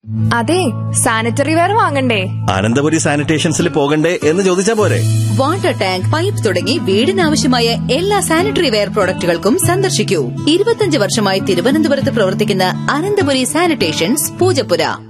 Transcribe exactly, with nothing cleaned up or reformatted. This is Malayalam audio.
അതെ, സാനിറ്ററി വെയർ വാങ്ങണ്ടേ? അനന്തപുരി സാനിറ്റേഷൻസിൽ പോകണ്ടേ എന്ന് ചോദിച്ചാ പോരെ? വാട്ടർ ടാങ്ക്, പൈപ്പ് തുടങ്ങി വീടിനാവശ്യമായ എല്ലാ സാനിറ്ററി വെയർ പ്രോഡക്റ്റുകൾക്കും സന്ദർശിക്കൂ. ഇരുപത്തിയഞ്ച് വർഷമായി തിരുവനന്തപുരത്ത് പ്രവർത്തിക്കുന്ന അനന്തപുരി സാനിറ്റേഷൻസ്, പൂജപ്പുര.